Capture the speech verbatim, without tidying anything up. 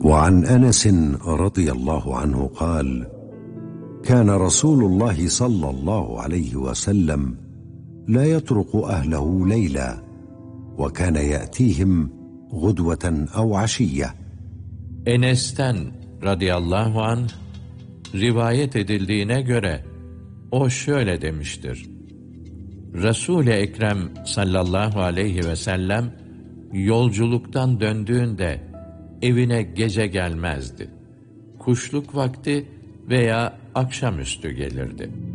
وعن أنس رضي الله عنه قال: كان رسول الله صلى الله عليه وسلم لا يترك أهله ليلا، وكان يأتيهم غدوة أو عشية. Enes'ten radıyallahu anh rivayet edildiğine göre o şöyle demiştir: Resul-i Ekrem sallallahu aleyhi ve sellem yolculuktan döndüğünde evine gece gelmezdi. Kuşluk vakti veya akşamüstü gelirdi.